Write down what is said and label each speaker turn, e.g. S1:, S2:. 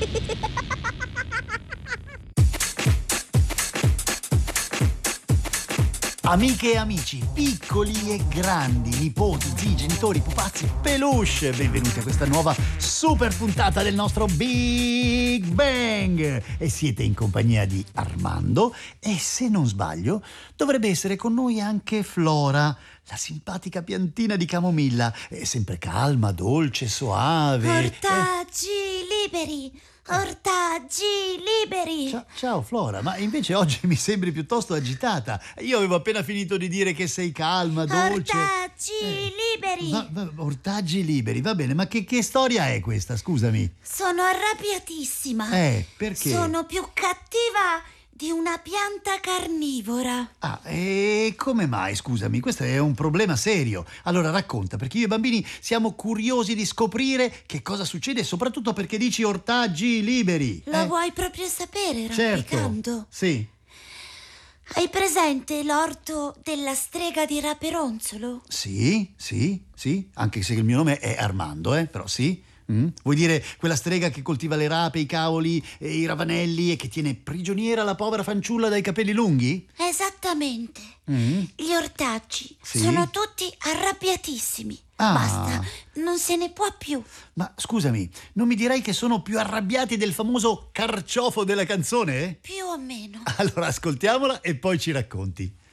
S1: Amiche e amici, piccoli e grandi, nipoti, zii, genitori, pupazzi, peluche, benvenuti a questa nuova super puntata del nostro Big Bang. E siete in compagnia di Armando e, se non sbaglio, dovrebbe essere con noi anche Flora, la simpatica piantina di camomilla, sempre calma, dolce, soave.
S2: Ortaggi liberi! Ortaggi liberi!
S1: Ciao Flora, ma invece oggi mi sembri piuttosto agitata. Io avevo appena finito di dire che sei calma, dolce.
S2: Ortaggi liberi!
S1: Ortaggi liberi, va bene, ma che storia è questa, scusami?
S2: Sono arrabbiatissima.
S1: Perché?
S2: Sono più cattiva di una pianta carnivora.
S1: E come mai, scusami? Questo è un problema serio. Allora racconta, perché io e i bambini siamo curiosi di scoprire che cosa succede, soprattutto perché dici ortaggi liberi.
S2: Lo vuoi proprio sapere,
S1: Certo,
S2: rampicando?
S1: sì.
S2: Hai presente l'orto della strega di Raperonzolo?
S1: Sì, anche se il mio nome è Armando, però sì. Vuoi dire quella strega che coltiva le rape, i cavoli e i ravanelli e che tiene prigioniera la povera fanciulla dai capelli lunghi?
S2: Esattamente. Gli ortaggi
S1: Sì?
S2: sono tutti arrabbiatissimi.
S1: Ah.
S2: Basta, non se ne può più.
S1: Ma scusami, non mi direi che sono più arrabbiati del famoso carciofo della canzone?
S2: Più o meno.
S1: Allora ascoltiamola e poi ci racconti.